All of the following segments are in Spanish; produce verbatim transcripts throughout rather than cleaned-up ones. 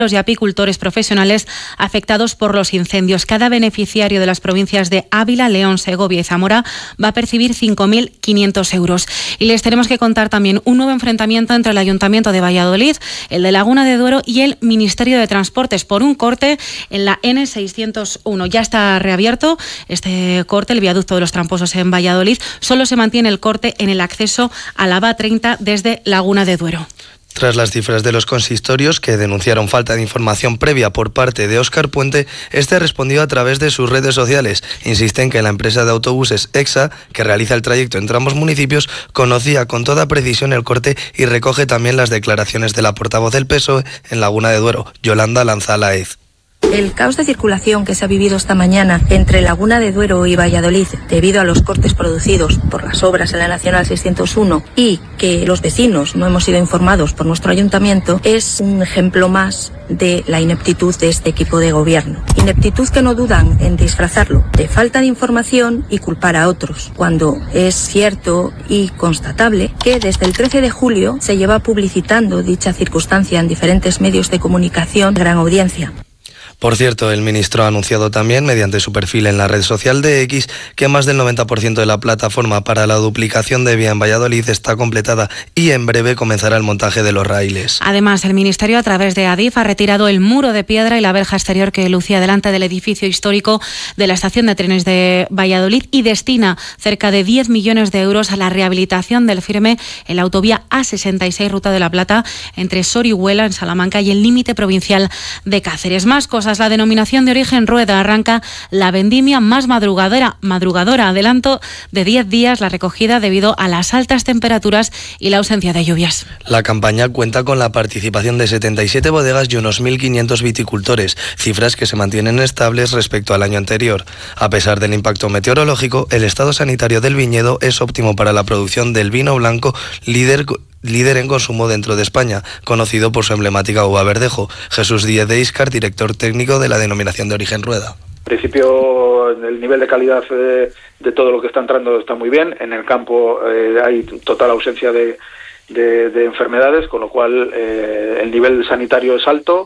y apicultores profesionales afectados por los incendios. Cada beneficiario de las provincias de Ávila, León, Segovia y Zamora va a percibir cinco mil quinientos euros. Y les tenemos que contar también un nuevo enfrentamiento entre el Ayuntamiento de Valladolid, el de Laguna de Duero y el Ministerio de Transportes por un corte en la ene seiscientos uno. Ya está reabierto este corte, el viaducto de los Tramposos en Valladolid. Solo se mantiene el corte en el acceso a la A V A treinta desde Laguna de Duero. Tras las cifras de los consistorios, que denunciaron falta de información previa por parte de Óscar Puente, este respondió a través de sus redes sociales. Insiste en que la empresa de autobuses EXA, que realiza el trayecto entre ambos municipios, conocía con toda precisión el corte y recoge también las declaraciones de la portavoz del P S O E en Laguna de Duero, Yolanda Lanzalaez. El caos de circulación que se ha vivido esta mañana entre Laguna de Duero y Valladolid debido a los cortes producidos por las obras en la Nacional seiscientos uno y que los vecinos no hemos sido informados por nuestro ayuntamiento es un ejemplo más de la ineptitud de este equipo de gobierno. Ineptitud que no dudan en disfrazarlo de falta de información y culpar a otros, cuando es cierto y constatable que desde el trece de julio se lleva publicitando dicha circunstancia en diferentes medios de comunicación de gran audiencia. Por cierto, el ministro ha anunciado también, mediante su perfil en la red social de X, que más del noventa por ciento de la plataforma para la duplicación de vía en Valladolid está completada y en breve comenzará el montaje de los raíles. Además, el Ministerio, a través de Adif, ha retirado el muro de piedra y la verja exterior que lucía delante del edificio histórico de la estación de trenes de Valladolid y destina cerca de diez millones de euros a la rehabilitación del firme en la autovía A sesenta y seis Ruta de la Plata entre Sorihuela, en Salamanca, y el límite provincial de Cáceres. Más cosas. La denominación de origen Rueda arranca la vendimia más madrugadora, madrugadora. Adelanto de diez días la recogida debido a las altas temperaturas y la ausencia de lluvias. La campaña cuenta con la participación de setenta y siete bodegas y unos mil quinientos viticultores, cifras que se mantienen estables respecto al año anterior. A pesar del impacto meteorológico, el estado sanitario del viñedo es óptimo para la producción del vino blanco, líder líder en consumo dentro de España, conocido por su emblemática uva verdejo. Jesús Díez de Iscar, director técnico de la denominación de origen Rueda. En principio, el nivel de calidad de, de todo lo que está entrando está muy bien. En el campo eh, hay total ausencia de, de, de enfermedades, con lo cual eh, el nivel sanitario es alto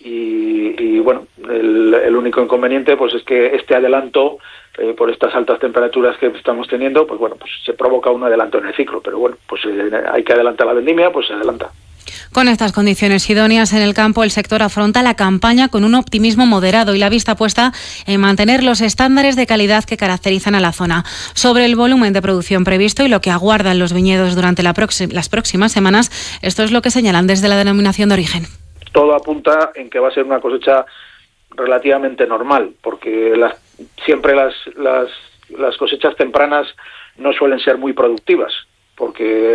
y, y bueno, el, el único inconveniente pues es que este adelanto, Eh, por estas altas temperaturas que estamos teniendo, pues bueno, pues se provoca un adelanto en el ciclo, pero bueno, pues eh, hay que adelantar la vendimia, pues se adelanta. Con estas condiciones idóneas en el campo, el sector afronta la campaña con un optimismo moderado y la vista puesta en mantener los estándares de calidad que caracterizan a la zona. Sobre el volumen de producción previsto y lo que aguardan los viñedos durante la próxima, las próximas semanas, esto es lo que señalan desde la denominación de origen. Todo apunta en que va a ser una cosecha relativamente normal, porque las, siempre las, las, las cosechas tempranas no suelen ser muy productivas, porque